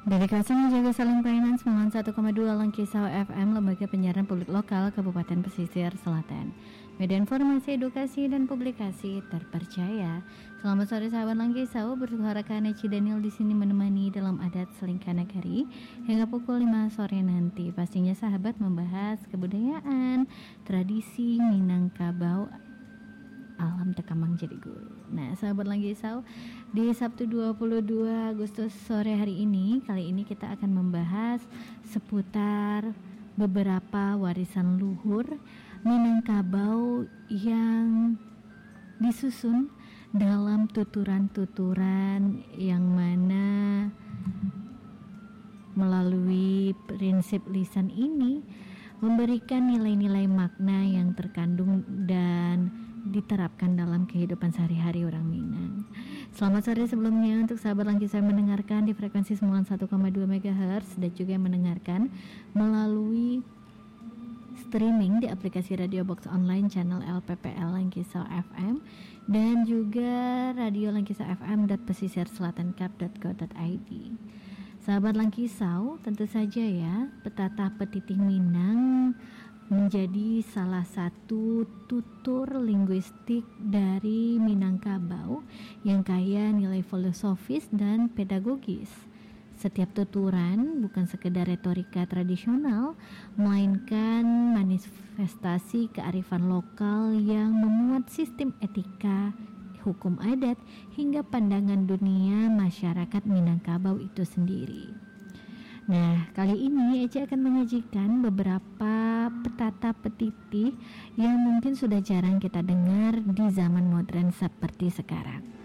Dari kawasan menjaga saling pelayanan 91,2 Langkisau FM, Lembaga Penyiaran Publik Lokal Kabupaten Pesisir Selatan. Media informasi, edukasi, dan publikasi terpercaya. Selamat sore sahabat Langkisau, bersuara Kak Ci Daniel di sini menemani dalam adat Selingkah Nagari hingga pukul 5 sore nanti. Pastinya sahabat membahas kebudayaan, tradisi Minangkabau, alam tekamang jadi guru. Nah, sahabat Langkisau, di Sabtu 22 Agustus sore hari ini, kali ini kita akan membahas seputar beberapa warisan luhur Minangkabau yang disusun dalam tuturan-tuturan yang mana melalui prinsip lisan ini memberikan nilai-nilai makna yang terkandung dan diterapkan dalam kehidupan sehari-hari orang Minang. Selamat sore sebelumnya untuk sahabat Langkisau mendengarkan di frekuensi 91,2 MHz dan juga yang mendengarkan melalui streaming di aplikasi Radio Box Online channel LPPL Langkisau FM dan juga Radio Langkisau FM.pesisirselatankap.go.id. Sahabat Langkisau, tentu saja ya, petata petitih Minang menjadi salah satu tutur linguistik dari Minangkabau yang kaya nilai filosofis dan pedagogis. Setiap tuturan bukan sekedar retorika tradisional, melainkan manifestasi kearifan lokal yang memuat sistem etika, hukum adat, hingga pandangan dunia masyarakat Minangkabau itu sendiri. Nah, kali ini Eci akan menyajikan beberapa petata petitih yang mungkin sudah jarang kita dengar di zaman modern seperti sekarang.